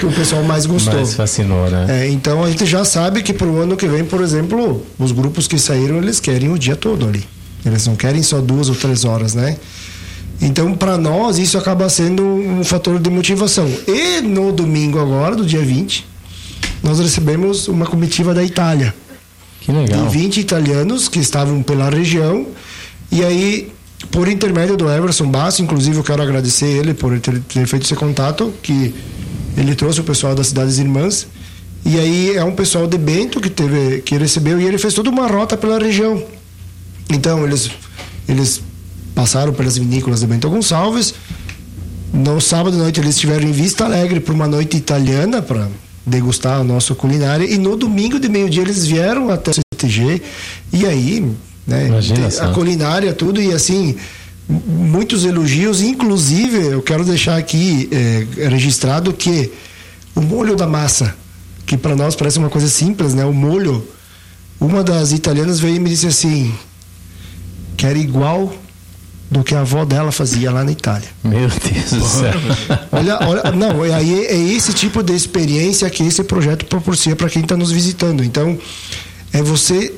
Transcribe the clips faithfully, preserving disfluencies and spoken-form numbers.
que o pessoal mais gostou. Mais fascinou, né? É, então a gente já sabe que para o ano que vem, por exemplo, os grupos que saíram, eles querem o dia todo ali. Eles não querem só duas ou três horas, né? Então, para nós, isso acaba sendo um fator de motivação. E no domingo agora, do dia vinte, nós recebemos uma comitiva da Itália. Que legal. De vinte italianos que estavam pela região. E aí, por intermédio do Everson Basso, inclusive eu quero agradecer ele por ter, ter feito esse contato, que ele trouxe o pessoal das Cidades Irmãs. E aí é um pessoal de Bento que, teve, que recebeu, e ele fez toda uma rota pela região. Então, eles, eles passaram pelas vinícolas de Bento Gonçalves. No sábado à noite eles estiveram em Vista Alegre para uma noite italiana, para degustar a nossa culinária. E no domingo de meio-dia eles vieram até o C T G. E aí... Né? A culinária, tudo, e assim, muitos elogios. Inclusive, eu quero deixar aqui é, registrado que o molho da massa, que para nós parece uma coisa simples, né? O molho, uma das italianas veio e me disse assim, que era igual do que a avó dela fazia lá na Itália. Meu Deus do céu. Olha, olha, não, é, é esse tipo de experiência que esse projeto proporciona para quem está nos visitando. Então, é você,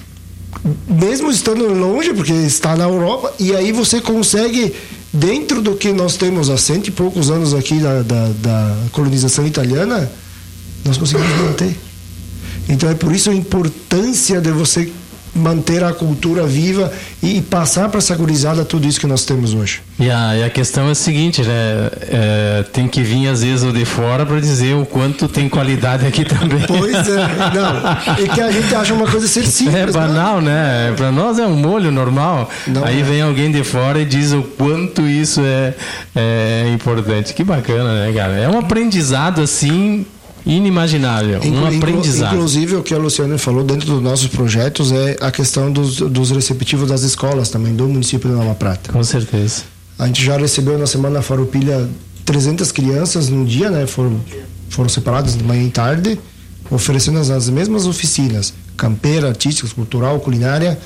mesmo estando longe, porque está na Europa, e aí você consegue, dentro do que nós temos há cento e poucos anos aqui da, da, da colonização italiana, nós conseguimos manter. Então é por isso a importância de você manter a cultura viva e passar para essa gurizada tudo isso que nós temos hoje. E a, e a questão é a seguinte, né? É, tem que vir às vezes o de fora para dizer o quanto tem qualidade aqui também. Pois é, não. E que a gente acha uma coisa ser simples. É banal, né? Para nós é um molho normal. Não Aí é. Vem alguém de fora e diz o quanto isso é, é importante. Que bacana, né, cara? É um aprendizado assim inimaginável, Inclu- um aprendizado. Inclusive, o que a Luciana falou dentro dos nossos projetos é a questão dos, dos receptivos das escolas também, do município de Nova Prata. Com certeza. A gente já recebeu na Semana Farroupilha trezentas crianças num dia, né? Foram, foram separadas de manhã e tarde, oferecendo as, as mesmas oficinas, campeira, artística, cultural, culinária,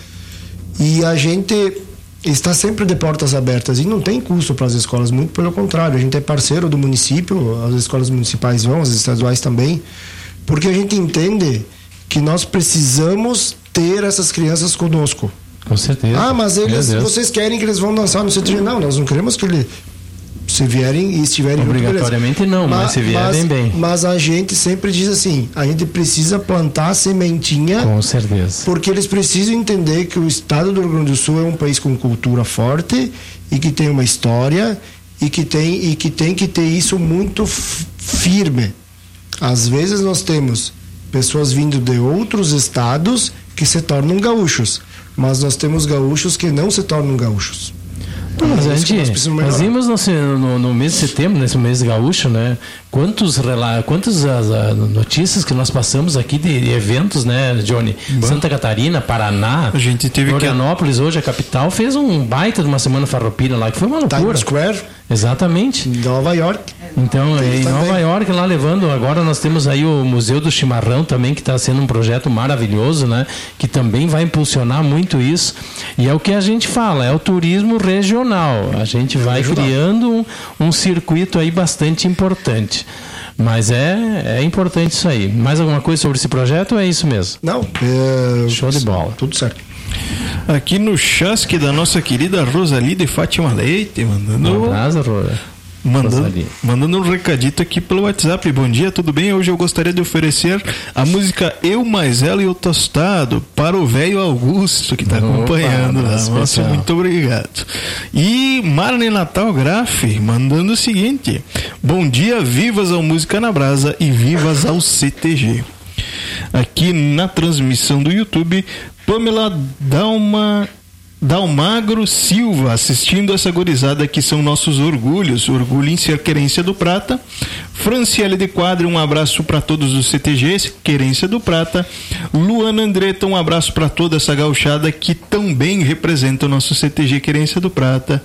e a gente está sempre de portas abertas e não tem custo para as escolas, muito pelo contrário, a gente é parceiro do município, as escolas municipais vão, as estaduais também, porque a gente entende que nós precisamos ter essas crianças conosco. Com certeza. Ah, mas eles, vocês querem que eles vão dançar no C T G? Não, nós não queremos que eles se vierem e estiverem obrigatoriamente não, mas, mas se vierem mas, bem. Mas a gente sempre diz assim, a gente precisa plantar a sementinha. Com certeza. Porque eles precisam entender que o estado do Rio Grande do Sul é um país com cultura forte e que tem uma história e que tem, e que, tem que ter isso muito f- firme. Às vezes nós temos pessoas vindo de outros estados que se tornam gaúchos, mas nós temos gaúchos que não se tornam gaúchos. Mas a gente, nós vimos no, no, no mês de setembro, nesse mês gaúcho, né? Quantos rela- quantas as, as notícias que nós passamos aqui de, de eventos, né, Johnny? Bom. Santa Catarina, Paraná, a gente teve Florianópolis, que... hoje a capital, fez um baita de uma semana farroupilha lá, que foi uma loucura. Times Square. Exatamente. Nova York. Então, em também. Nova York, lá levando, agora nós temos aí o Museu do Chimarrão também, que está sendo um projeto maravilhoso, né? Que também vai impulsionar muito isso. E é o que a gente fala, é o turismo regional. A gente vai regional. criando um, um circuito aí bastante importante. Mas é, é importante isso aí. Mais alguma coisa sobre esse projeto ou é isso mesmo? Não. É... Show de bola. Tudo certo. Aqui no chasque da nossa querida Rosali de Fátima Leite, mandando... Um abraço, Rosa. Mandando, mandando um recadito aqui pelo WhatsApp. Bom dia, tudo bem? Hoje eu gostaria de oferecer a música Eu, Mais Ela e o Tostado para o velho Augusto, que está acompanhando. Nossa, muito obrigado. E Marne Natal Graff mandando o seguinte: bom dia, vivas ao Música na Brasa e vivas ao C T G. Aqui na transmissão do YouTube, Pamela Dalma Dalmagro Silva assistindo essa gorizada que são nossos orgulhos, orgulho em ser Querência do Prata. Franciele de Quadro, um abraço para todos do C T G, Querência do Prata. Luana Andretta, um abraço para toda essa gauchada que também representa o nosso C T G Querência do Prata.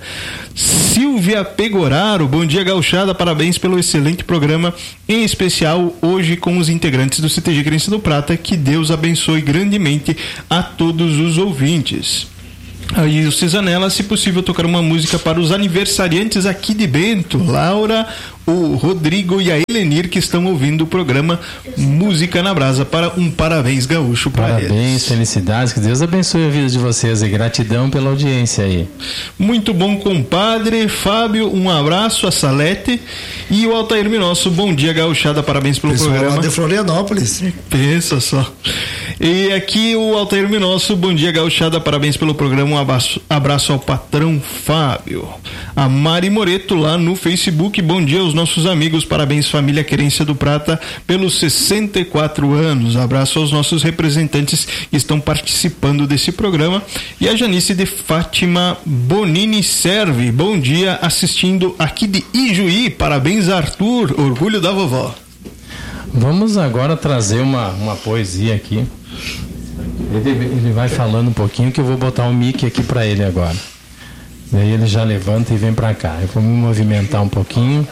Silvia Pegoraro, bom dia gauchada, parabéns pelo excelente programa, em especial hoje com os integrantes do C T G Querência do Prata, que Deus abençoe grandemente a todos os ouvintes. Aí o Cisanella, se possível, tocar uma música para os aniversariantes aqui de Bento, Laura, o Rodrigo e a Helenir, que estão ouvindo o programa Música na Brasa, para um parabéns gaúcho para eles. Parabéns, felicidades, que Deus abençoe a vida de vocês e gratidão pela audiência aí. Muito bom, compadre Fábio, um abraço a Salete e o Altair Minosso, bom dia gauchada, parabéns pelo Pessoal programa. Lá de Florianópolis. Pensa só. E aqui o Altair Minosso, bom dia gauchada, parabéns pelo programa, um abraço, abraço ao patrão Fábio. A Mari Moreto lá no Facebook, bom dia aos nossos amigos, parabéns família Querência do Prata pelos sessenta e quatro anos, abraço aos nossos representantes que estão participando desse programa. E a Janice de Fátima Bonini Serve, bom dia assistindo aqui de Ijuí, parabéns Arthur, orgulho da vovó. Vamos agora trazer uma, uma poesia aqui. Ele, ele vai falando um pouquinho que eu vou botar o mic aqui para ele agora. Daí ele já levanta e vem para cá. Eu vou me movimentar um pouquinho.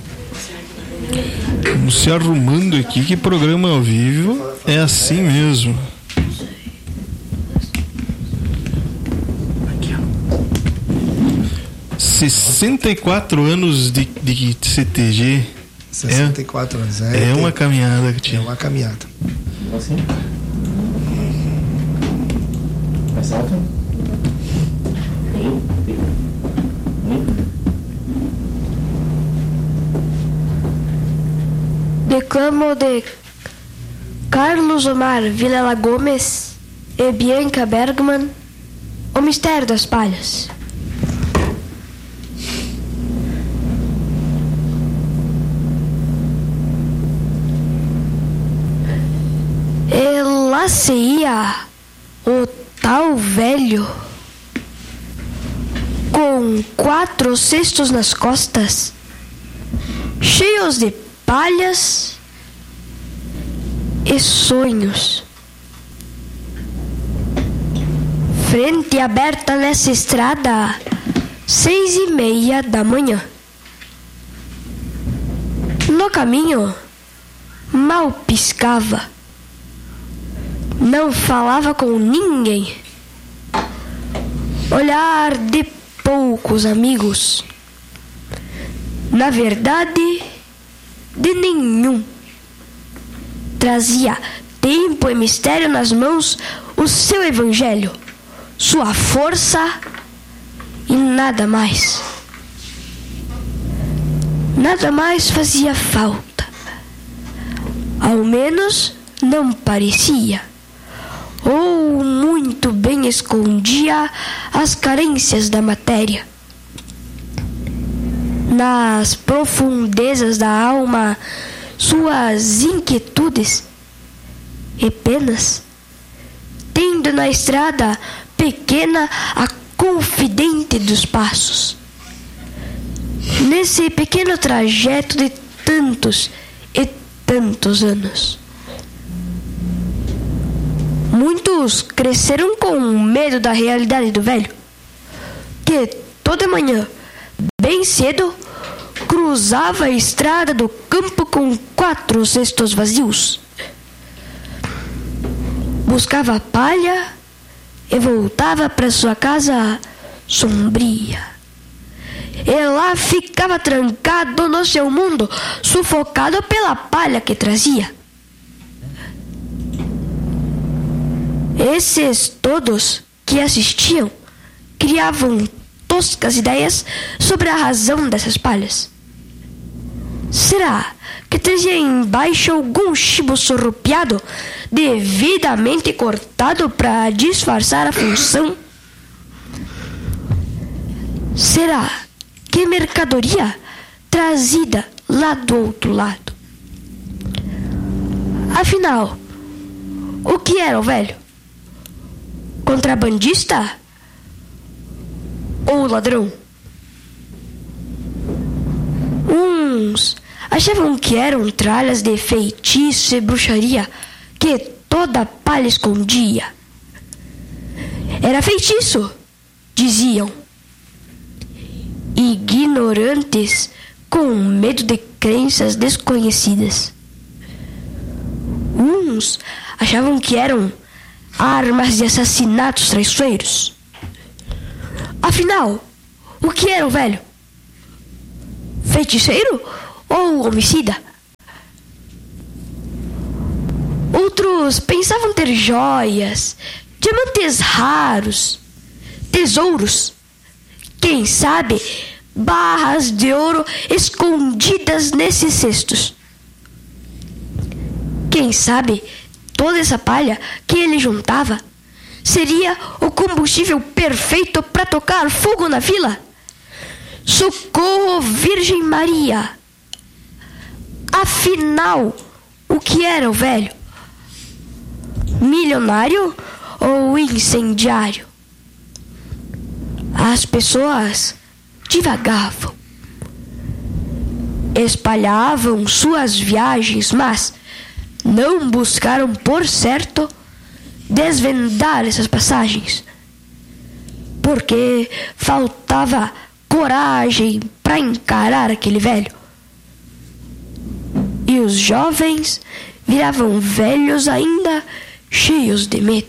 Vamos se arrumando aqui, que programa ao vivo é assim mesmo. sessenta e quatro anos de, de C T G. sessenta e quatro é, anos. É, é uma caminhada que tinha. É uma caminhada. Assim? Mais alto? Declamo de Carlos Omar Vilela Gomes e Bianca Bergman, O Mistério das Palhas. E lá se ia o tal velho com quatro cestos nas costas, cheios de palhas e sonhos. Frente aberta nessa estrada, seis e meia da manhã. No caminho, mal piscava. Não falava com ninguém. Olhar de poucos amigos. Na verdade, de nenhum. Trazia tempo e mistério nas mãos o seu evangelho, sua força e nada mais. Nada mais fazia falta. Ao menos não parecia. Ou muito bem escondia as carências da matéria. Nas profundezas da alma, suas inquietudes e penas, tendo na estrada pequena a confidente dos passos. Nesse pequeno trajeto de tantos e tantos anos, muitos cresceram com medo da realidade do velho, que toda manhã, bem cedo, cruzava a estrada do campo com quatro cestos vazios. Buscava palha e voltava para sua casa sombria. E lá ficava trancado no seu mundo, sufocado pela palha que trazia. Esses todos que assistiam criavam toscas ideias sobre a razão dessas palhas. Será que trazia embaixo algum chibo surrupiado, devidamente cortado para disfarçar a função? Será que mercadoria trazida lá do outro lado? Afinal, o que era o velho? Contrabandista? Ou ladrão? Uns achavam que eram tralhas de feitiço e bruxaria que toda palha escondia. Era feitiço, diziam. Ignorantes com medo de crenças desconhecidas. Uns achavam que eram armas de assassinatos traiçoeiros. Afinal, o que era o velho? Feiticeiro ou homicida. Outros pensavam ter joias, diamantes raros, tesouros, quem sabe barras de ouro escondidas nesses cestos. Quem sabe toda essa palha que ele juntava seria o combustível perfeito para tocar fogo na vila? Socorro, Virgem Maria! Afinal, o que era o velho? Milionário ou incendiário? As pessoas divagavam, espalhavam suas viagens, mas não buscaram por certo desvendar essas passagens, porque faltava coragem para encarar aquele velho. E os jovens viravam velhos ainda cheios de medo.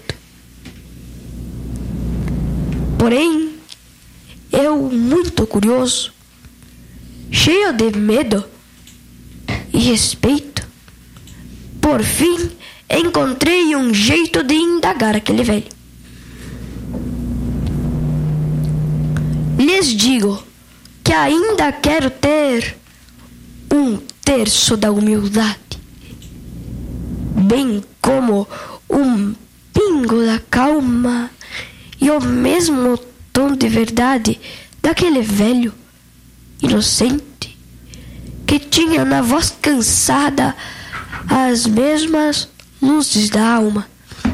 Porém, eu, muito curioso, cheio de medo e respeito, por fim encontrei um jeito de indagar aquele velho. Lhes digo que ainda quero ter um terço da humildade, bem como um pingo da calma e o mesmo tom de verdade daquele velho inocente que tinha na voz cansada as mesmas luzes da alma.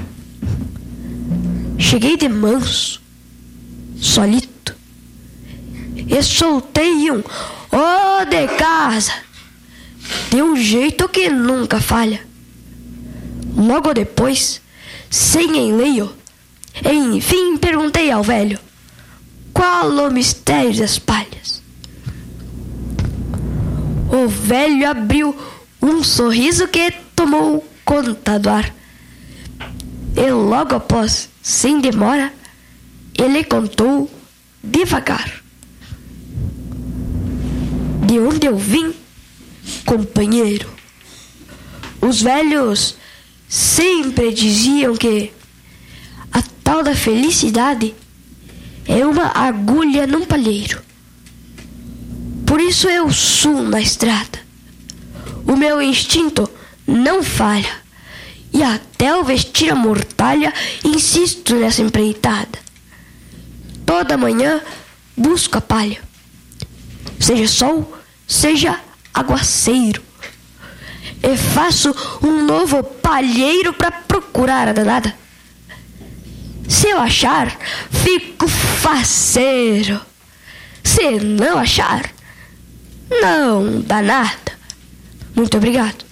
Cheguei de manso, solito, e soltei um "Ô de casa", de um jeito que nunca falha. Logo depois, sem enleio, enfim perguntei ao velho qual o mistério das palhas. O velho abriu um sorriso que tomou conta do ar, e logo após, sem demora, ele contou devagar: de onde eu vim, companheiro, os velhos sempre diziam que a tal da felicidade é uma agulha num palheiro. Por isso eu sumo na estrada. O meu instinto não falha, e até ao vestir a mortalha insisto nessa empreitada. Toda manhã busco a palha, seja sol, seja aguaceiro, e faço um novo palheiro para procurar a danada. Se eu achar, fico faceiro. Se não achar, não dá nada. Muito obrigado.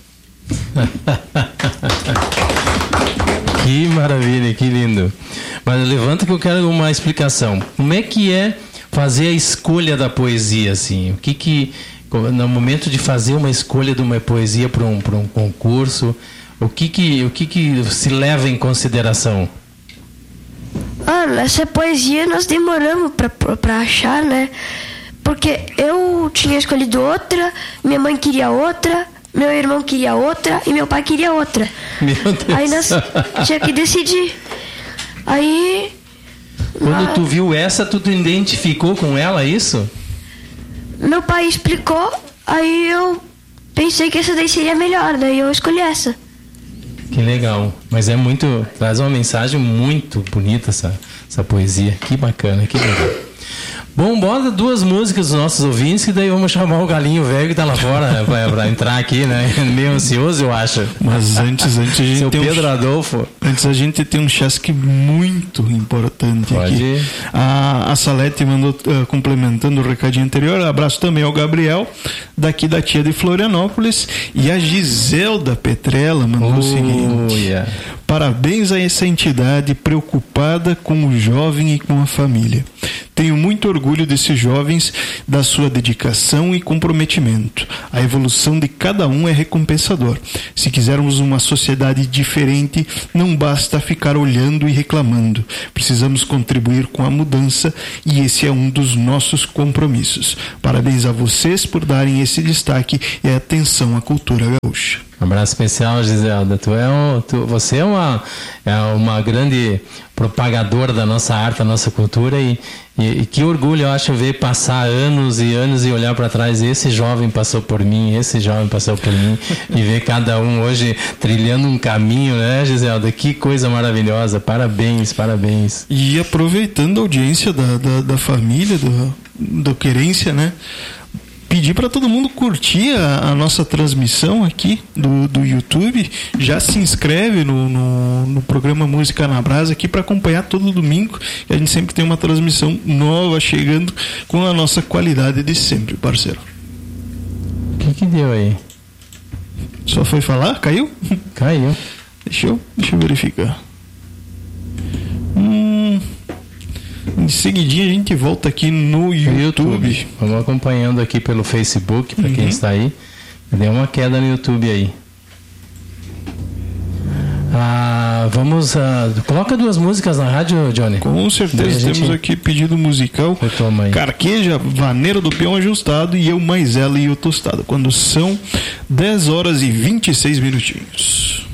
Que maravilha, que lindo. Mas levanta que eu quero uma explicação. Como é que é fazer a escolha da poesia, assim? O que que, no momento de fazer uma escolha de uma poesia para um, para um concurso, o que que, o que que se leva em consideração? Ah, essa poesia nós demoramos para achar, né? Porque eu tinha escolhido outra, minha mãe queria outra, meu irmão queria outra e meu pai queria outra. Meu Deus. Aí nós tinha que decidir. Aí... Quando nós... tu viu essa, tu te identificou com ela, isso? Meu pai explicou, aí eu pensei que essa daí seria melhor, daí eu escolhi essa. Que legal. Mas é muito... Traz uma mensagem muito bonita essa, essa poesia. Que bacana, que legal. Bom, bota duas músicas dos nossos ouvintes, que daí vamos chamar o galinho velho que tá lá fora para entrar aqui, né? Meio ansioso, eu acho. Mas antes, antes a gente Seu tem Pedro um, Adolfo. Antes a gente tem um chasque muito importante. Pode aqui. ir. A, a Salete mandou, uh, complementando o recadinho anterior, abraço também ao Gabriel, daqui da tia de Florianópolis, e a Giselda Petrella mandou Oh, o seguinte: yeah. Parabéns a essa entidade preocupada com o jovem e com a família. Tenho muito orgulho desses jovens, da sua dedicação e comprometimento. A evolução de cada um é recompensador. Se quisermos uma sociedade diferente, não basta ficar olhando e reclamando. Precisamos contribuir com a mudança e esse é um dos nossos compromissos. Parabéns a vocês por darem esse destaque e atenção à cultura gaúcha. Um abraço especial, Giselda. Tu é um, tu, você é uma, é uma grande propagadora da nossa arte, da nossa cultura e, e, e que orgulho eu acho ver passar anos e anos e olhar para trás. Esse jovem passou por mim, esse jovem passou por mim e ver cada um hoje trilhando um caminho, né, Giselda? Que coisa maravilhosa. Parabéns, parabéns. E aproveitando a audiência da, da, da família, do, do Querência, né? Pedir para todo mundo curtir a, a nossa transmissão aqui do, do YouTube. Já se inscreve no, no, no programa Música na Brasa aqui para acompanhar todo domingo. A gente sempre tem uma transmissão nova chegando com a nossa qualidade de sempre, parceiro. O que que deu aí? Só foi falar? Caiu? Caiu. Deixa eu, deixa eu verificar. Hum... Em seguidinha a gente volta aqui no YouTube. YouTube. Vamos acompanhando aqui pelo Facebook, para uhum. quem está aí. Deu uma queda no YouTube aí. Ah, vamos... Ah, coloca duas músicas na rádio, Johnny. Com certeza, temos gente... aqui pedido musical. Carqueja, Vaneira do Peão Ajustado e Eu Mais Ela e o Tostado. Quando são dez horas e vinte e seis minutinhos.